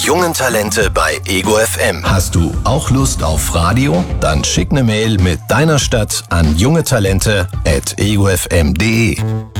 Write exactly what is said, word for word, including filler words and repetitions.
jungen Talente bei Ego F M. Hast du auch Lust auf Radio? Dann schick eine Mail mit deiner Stadt an junge talente at ego f m punkt de.